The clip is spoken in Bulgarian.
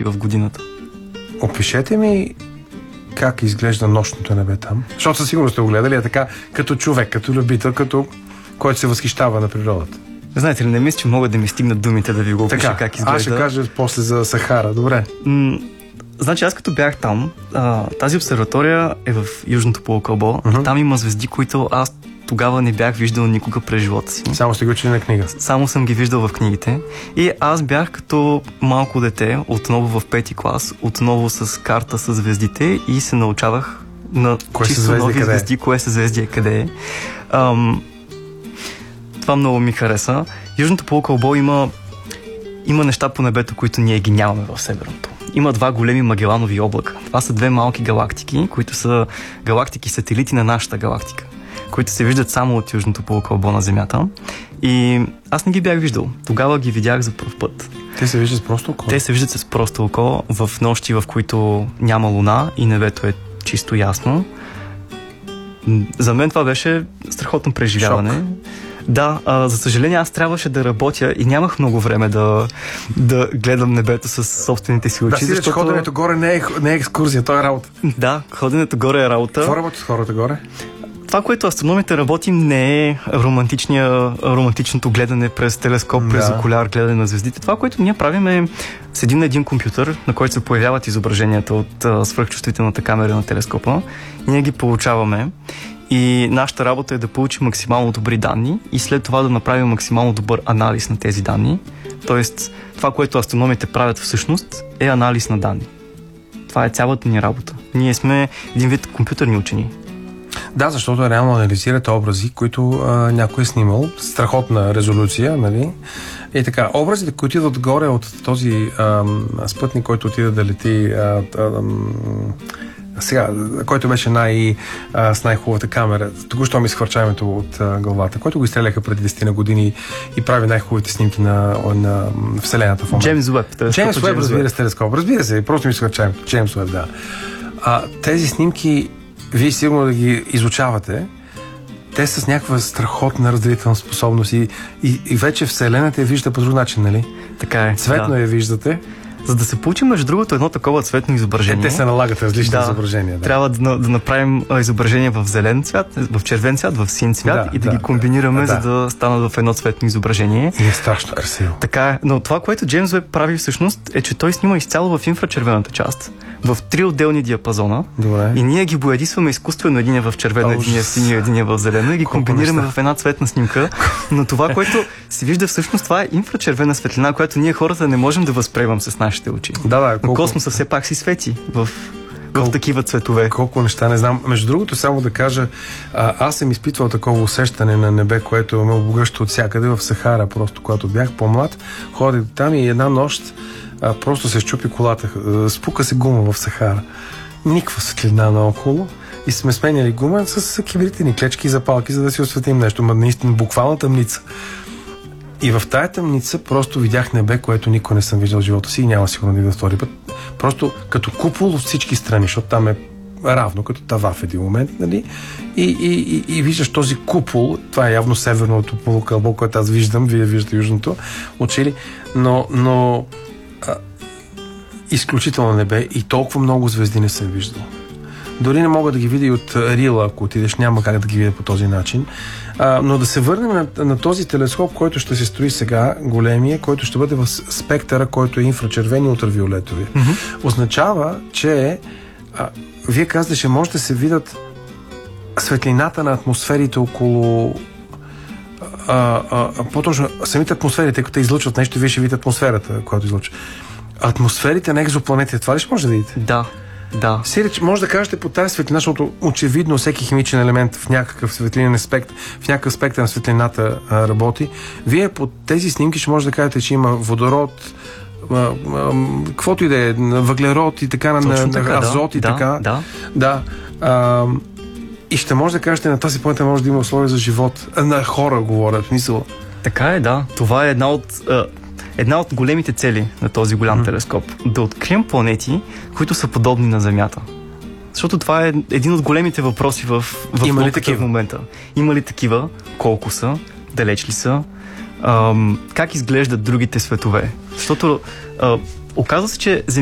пъти в годината. Опишете ми как изглежда нощното небе там. Защото със сигурност сте го гледали, а така като човек, като любител, като който се възхищава на природата. Знаете ли, не мисля, че могат да ми стигнат думите да ви го опиша как изглежда. Аз ще кажа после за Сахара. Добре. Значи аз като бях там, тази обсерватория е в Южното полукълбо. И там има звезди, които аз тогава не бях виждал никога през живота си. Само сте го чели на книга? Само съм ги виждал в книгите. И аз бях като малко дете, отново в 5-ти клас, отново с карта с звездите и се научавах на чисто нови звезди, кое са звезди и къде е. Това много ми хареса. Южното полукълбо има неща по небето, които ние ги нямаме в Северното. Има 2 големи Магеланови облака. Това са 2 малки галактики, които са галактики-сателити на нашата галактика, които се виждат само от Южното полукълбо на Земята. И аз не ги бях виждал. Тогава ги видях за пръв път. Те се виждат с просто око? Те се виждат с просто око в нощи, в които няма луна и небето е чисто ясно. За мен това беше страхотно преживяване. Шок. Да, за съжаление аз трябваше да работя и нямах много време да гледам небето с собствените си очи. Да, защото ходенето горе не е екскурзия, то е работа. Да, ходенето горе е работа. Какво работят хората горе? Това, което астрономите работим, не е романтичното гледане през телескоп, през окуляр, гледане на звездите. Това, което ние правим е седим на един компютър, на който се появяват изображенията от свръхчувствителната камера на телескопа. Ние ги получаваме. И нашата работа е да получим максимално добри данни и след това да направим максимално добър анализ на тези данни. Тоест, това, което астрономите правят всъщност, е анализ на данни. Това е цялата ни работа. Ние сме един вид компютърни учени. Да, защото реално анализирате образи, които някой е снимал. Страхотна резолюция, нали? И така, образите, които идват горе от този спътник, който отиде да лети сега, който беше с най-хубавата камера, току-що ми изхвърча името от главата, който го изстреляха преди 10 на години и прави най-хубавите снимки на Вселената в момента. Джеймс Уеб. Джеймс Уеб, разбира се, телескоп. Разбира се, просто ми изхвърча името. Джеймс Уеб, да. Тези снимки, вие сигурно да ги изучавате, те са с някаква страхотна разделителна способност и вече Вселената я вижда по друг начин, нали? Така е. Цветно я виждате. За да се получи, между другото, едно такова цветно изображение. Те се налагат различни изображения. Да. Трябва да направим изображение в зелен цвят, в червен цвят, в син цвят и да ги комбинираме, за да станат в едно цветно изображение. И е страшно красиво. Така е. Но това, което Джеймс Уеб прави всъщност, е, че той снима изцяло в инфрачервената част, в 3 отделни диапазона. Добре. И ние ги боядисваме изкуствено, един е в червено, един е в синьо, един е в зелено и ги комбинираме в една цветна снимка. Но това, което се вижда всъщност, това е инфрачервена светлина, която ние хората не можем да възприемем с нашите очи. Но космоса все пак си свети в такива цветове. Колко неща не знам. Между другото, само да кажа, аз съм изпитвал такова усещане на небе, което ме обогъща от всякъде в Сахара, просто когато бях по-млад. Ходих там и една нощ просто се счупи колата. Спука се гума в Сахара. Никаква светлина наоколо. И сме сменяли гума с кибритени клечки и запалки, за да си осветим нещо. Наистина, буквална тъмница. И в тая тъмница просто видях небе, което никой не съм виждал в живота си и няма сигурно да видя втори път. Просто като купол от всички страни, защото там е равно като тава в един момент, нали? И виждаш този купол, това е явно северното полукълбо, което аз виждам, вие виждате южното, очили, но изключително небе и толкова много звезди не съм виждал. Дори не мога да ги видя и от Рила, ако отидеш, няма как да ги видя по този начин. Но да се върнем на този телескоп, който ще се строи сега, големия, който ще бъде в спектъра, който е инфрачервен и ултравиолетови. Означава, че вие казвате, че може да се видят светлината на атмосферите около по-точно самите атмосфери, тъй като те излъчват нещо, вие ще видите атмосферата, която излъчва. Атмосферите на екзопланетите, това ли ще може да видите? Да. Да. Сиреч, може да кажете по тази светлина, защото очевидно всеки химичен елемент в някакъв светлинен аспект, в някакъв спектър на светлината работи. Вие по тези снимки ще може да кажете, че има водород, каквото и да е, въглерод и така, на азот и така. Да. И ще може да кажете, на тази планета може да има условия за живот. На хора говорят, мисъл. Така е, да. Това е една от големите цели на този голям телескоп. Да открием планети, които са подобни на Земята. Защото това е един от големите въпроси в науката в момента. Има ли такива? Колко са? Далеч ли са? Как изглеждат другите светове? Защото оказва се, че